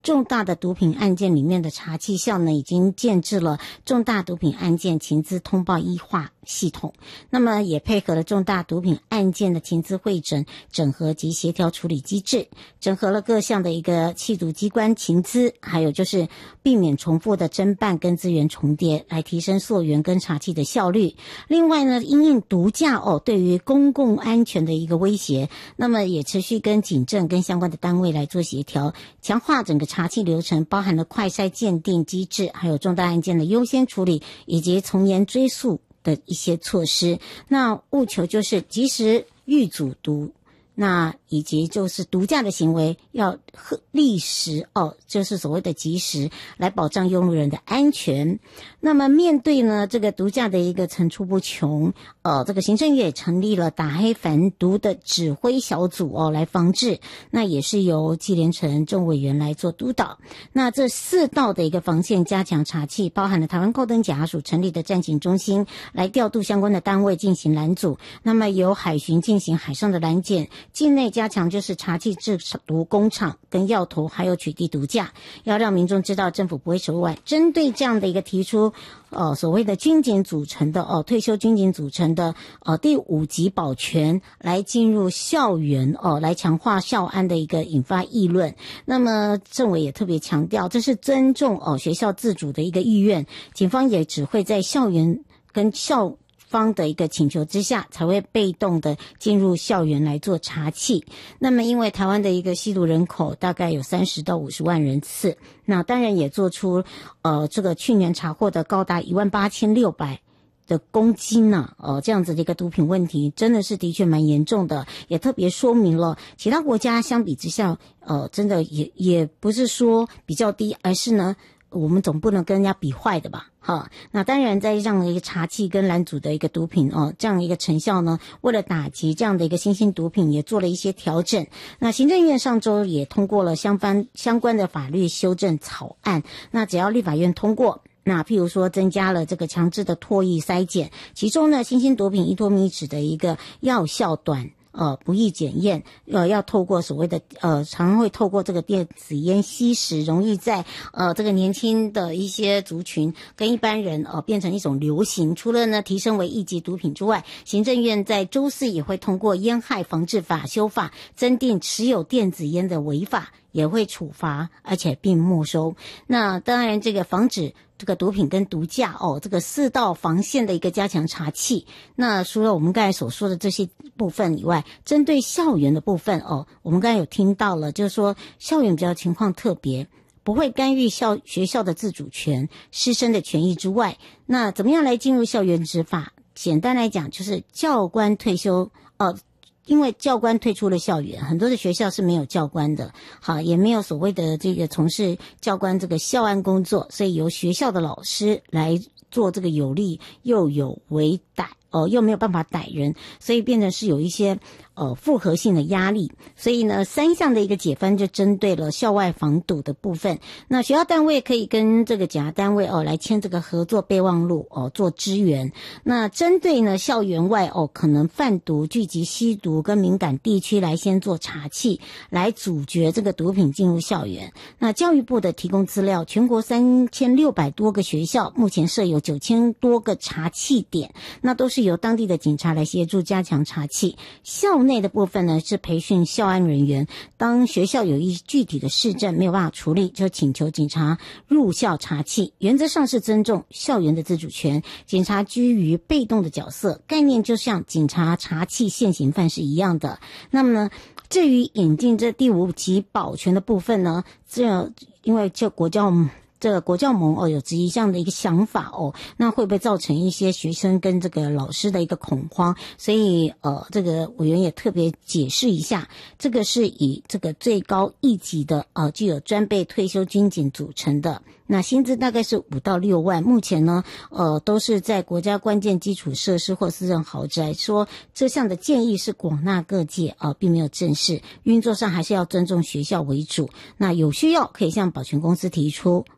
重大的毒品案件里面的查缉校呢，已经建制了重大毒品案件情资通报一化系统，那么也配合了重大毒品案件的情资汇整、整合及协调处理机制，整合了各项的一个缉毒机关情资，还有就是避免重复的侦办跟资源重叠，来提升溯源跟查缉的效率。另外呢，因应毒驾对于公共安全的一个威胁，那么也持续跟警政跟相关的单位来做协调，强化整个查缉流程，包含了快筛鉴定机制，还有重大案件的优先处理，以及从严追诉的一些措施。那务求就是及时预阻毒，那以及就是毒驾的行为要立时就是所谓的及时来保障用路人的安全。那么面对呢这个毒驾的一个层出不穷，这个行政院也成立了打黑反毒的指挥小组来防治，那也是由纪连成政委员来做督导。那这4道的一个防线加强查缉，包含了台湾高等检察署成立的战警中心来调度相关的单位进行拦阻，那么由海巡进行海上的拦检，境内加强就是查缉制毒工厂跟药头，还有取缔毒驾，要让民众知道政府不会手软。针对这样的一个提出所谓的军警组成的退休军警组成的第5级保全来进入校园来强化校安的一个引发议论。那么政委也特别强调，这是尊重学校自主的一个意愿，警方也只会在校园跟校方的一个请求之下，才会被动的进入校园来做查缉。那么因为台湾的一个吸毒人口大概有30到50万人次，那当然也做出这个去年查获的高达18600的公斤呢，这样子的一个毒品问题，真的是的确蛮严重的，也特别说明了其他国家相比之下，真的也不是说比较低，而是呢，我们总不能跟人家比坏的吧。那当然在这样的一个查缉跟拦阻的一个毒品这样的一个成效呢，为了打击这样的一个新兴毒品也做了一些调整。那行政院上周也通过了相关的法律修正草案，那只要立法院通过，那譬如说增加了这个强制的唾液筛检，其中呢新兴毒品依托米酯的一个药效短不易检验，要透过所谓的常会透过这个电子烟吸食，容易在这个年轻的一些族群跟一般人变成一种流行。除了呢提升为1级毒品之外，行政院在周4也会通过烟害防治法修法，增订持有电子烟的违法也会处罚，而且并没收。那当然这个防止这个毒品跟毒驾这个4道防线的一个加强查缉。那除了我们刚才所说的这些部分以外，针对校园的部分我们刚才有听到了，就是说校园比较情况特别，不会干预学校的自主权、师生的权益之外，那怎么样来进入校园执法？简单来讲就是教官退休因为教官退出了校园，很多的学校是没有教官的，也没有所谓的这个从事教官这个校安工作，所以由学校的老师来做这个有利又有违逮又没有办法逮人，所以变成是有一些复合性的压力。所以呢3项的一个解分就针对了校外防堵的部分。那学校单位可以跟这个检察单位来签这个合作备忘录做支援。那针对呢校园外可能贩毒、聚集吸毒跟敏感地区来先做查缉，来阻绝这个毒品进入校园。那教育部的提供资料，全国3600多个学校目前设有9000多个查缉点，那都是由当地的警察来协助加强查缉。校内的部分呢是培训校安人员，当学校有一具体的事证没有办法处理，就请求警察入校查缉，原则上是尊重校园的自主权，警察居于被动的角色，概念就像警察查缉现行犯是一样的。那么呢至于引进这第5级保全的部分呢，因为这个国教盟有质疑这样的一个想法那会不会造成一些学生跟这个老师的一个恐慌？所以这个委员也特别解释一下，这个是以这个最高1级的具有专备退休军警组成的，那薪资大概是5到6万，目前呢都是在国家关键基础设施或私人豪宅。说这项的建议是广纳各界并没有正式运作上还是要尊重学校为主，那有需要可以向保全公司提出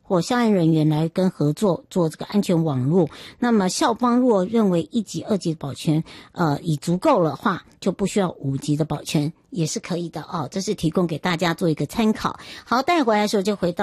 或校安人员来跟合作做这个安全网络。那么校方若认为1级、2级的保全已足够了话，就不需要5级的保全，也是可以的哦。这是提供给大家做一个参考。好，待会回来的时候就回到